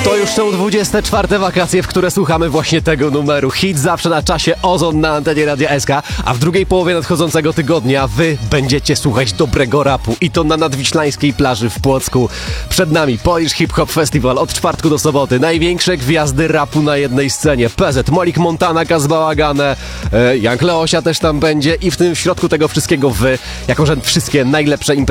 To już są 24 wakacje, w które słuchamy właśnie tego numeru. Hit zawsze na czasie, Ozon na antenie Radia SK, a w drugiej połowie nadchodzącego tygodnia wy będziecie słuchać dobrego rapu i to na nadwiślańskiej plaży w Płocku. Przed nami Polish Hip Hop Festival od czwartku do soboty. Największe gwiazdy rapu na jednej scenie. PZ, Molik Montana, Kaz Bałagane, Young Leosia też tam będzie i w tym środku tego wszystkiego wy, jako że wszystkie najlepsze imprezy